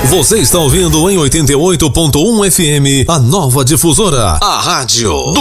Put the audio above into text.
Você está ouvindo em 88.1 FM, a Nova Difusora, a rádio